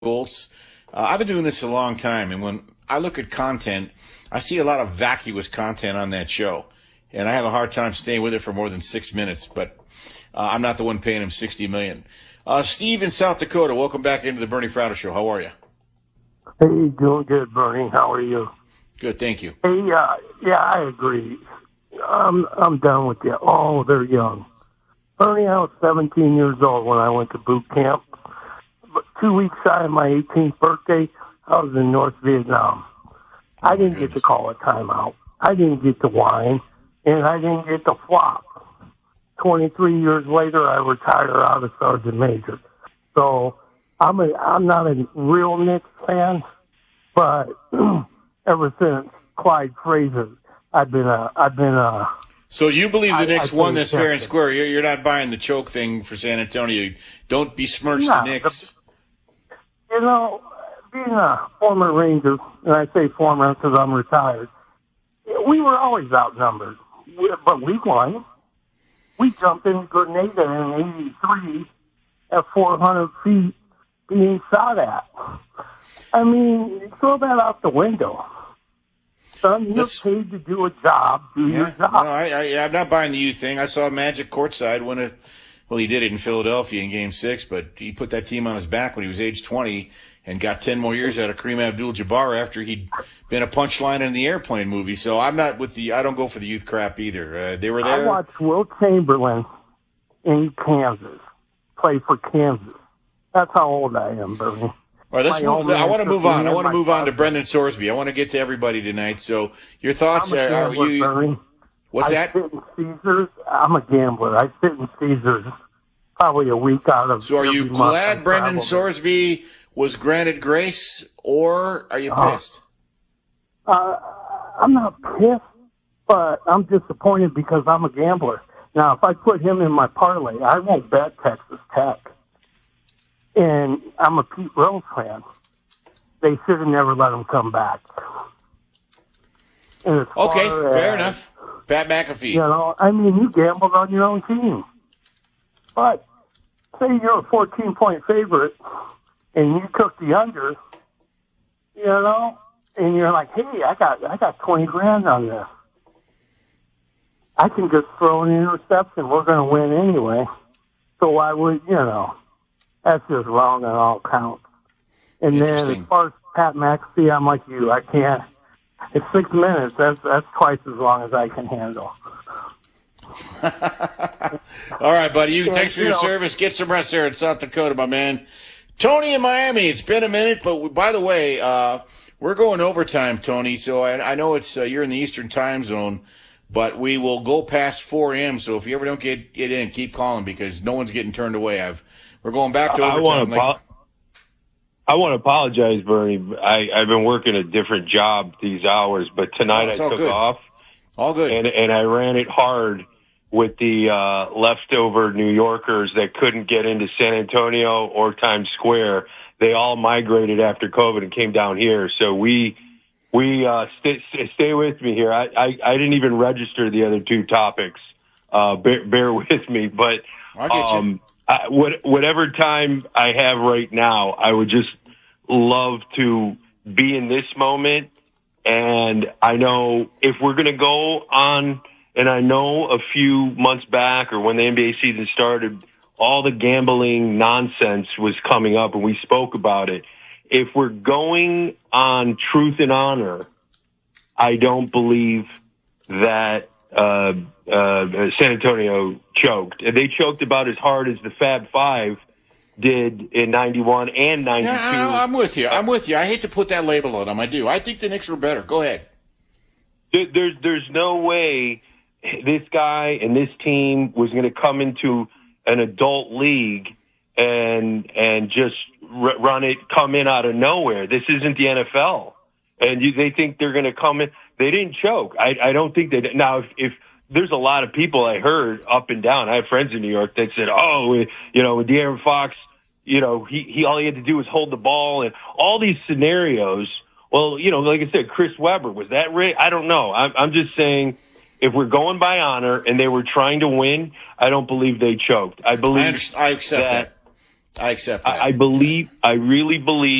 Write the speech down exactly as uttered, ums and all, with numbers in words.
Goltz. Uh, I've been doing this a long time, and when I look at content, I see a lot of vacuous content on that show, and I have a hard time staying with it for more than six minutes. But uh, I'm not the one paying him sixty million dollars. Uh, Steve in South Dakota, welcome back into the Bernie Fratto Show. How are you? Hey, doing good, Bernie. How are you? Good, thank you. Hey, uh, yeah, I agree. I'm I'm done with you. Oh, they're young. Bernie, I was seventeen years old when I went to boot camp. But two weeks shy of my eighteenth birthday, I was in North Vietnam. Oh, I didn't get to call a timeout. I didn't get to whine, and I didn't get to flop. twenty-three years later, I retired out of Sergeant Major. So I'm a, I'm not a real Knicks fan, but ever since Clyde Frazier, I've been a, I've been a. So you believe the I- Knicks I won think this fair and that's it. square? You're, you're not buying the choke thing for San Antonio. Don't besmirch No, the Knicks. You know, being a former Ranger, and I say former because I'm retired, we were always outnumbered, We- but we won. We jumped in Grenada in eighty-three at four hundred feet being shot at. I mean, throw that out the window. Son, you're Let's- paid to do a job, do your Yeah, job. no, I, I, I'm not buying the you thing. I saw Magic courtside win a. Well, he did it in Philadelphia in Game Six, but he put that team on his back when he was age twenty and got ten more years out of Kareem Abdul-Jabbar after he'd been a punchline in the Airplane movie. So I'm not with the. I don't go for the youth crap either. Uh, they were I there. watched Will Chamberlain in Kansas play for Kansas. That's how old I am, Bernie. All right, let's my move. old I man want to took move me on. I and want to my move on to father. Brendan Sorsby. I want to get to everybody tonight. So your thoughts I'm a are, are gambler, you? Bernie. What's I that? sit in Caesars. I'm a gambler. I sit in Caesars probably a week out of So are you every month I glad Brendan travel. Sorsby was granted grace, or are you Uh, pissed? Uh, I'm not pissed, but I'm disappointed because I'm a gambler. Now, if I put him in my parlay, I won't bet Texas Tech. And I'm a Pete Rose fan. They should have never let him come back. And as Okay, far fair as, enough. Pat McAfee. You know, I mean, you gambled on your own team. But say you're a fourteen-point favorite and you took the under, you know, and you're like, hey, I got I got twenty grand on this. I can just throw an interception. We're going to win anyway. So why would, you know, that's just wrong on all counts. And then Interesting. as far as Pat McAfee, I'm like you. I can't. It's six minutes. That's, that's twice as long as I can handle. All right, buddy. You Yeah, thanks for you your know- service. Get some rest there in South Dakota, my man. Tony in Miami. It's been a minute, but we, by the way, uh, we're going overtime, Tony. So I, I know it's uh, you're in the Eastern Time Zone, but we will go past four a.m. So if you ever don't get get in, keep calling because no one's getting turned away. I've we're going back to I overtime. want to. Like- I want to apologize, Bernie. I, I've been working a different job these hours, but tonight Oh, I it's all took good. off all good. and and I ran it hard with the uh, leftover New Yorkers that couldn't get into San Antonio or Times Square. They all migrated after COVID and came down here. So we we uh, stay stay with me here. I, I I didn't even register the other two topics. Uh, bear, bear with me, but I get you. um, I, what, whatever time I have right now, I would just love to be in this moment. And I know if we're going to go on, and I know a few months back or when the N B A season started, all the gambling nonsense was coming up and we spoke about it. If we're going on truth and honor, I don't believe that uh, uh, San Antonio choked. They choked about as hard as the Fab Five did in ninety-one and ninety-two. Yeah, I, I'm with you. I'm with you. I hate to put that label on them. I do. I think the Knicks were better. Go ahead. There, there's there's no way this guy and this team was going to come into an adult league and and just r- run it, come in out of nowhere. This isn't the N F L, and you, they think they're going to come in. They didn't choke. I, I don't think they did. Now, if, if there's a lot of people I heard up and down. I have friends in New York that said, "Oh, you know, with De'Aaron Fox, you know, he he all he had to do was hold the ball," and all these scenarios. Well, you know, like I said, Chris Webber, was that right? I don't know. I'm, I'm just saying, if we're going by honor and they were trying to win, I don't believe they choked. I believe I, understand, I accept that. I accept that. I, I believe, I really believe.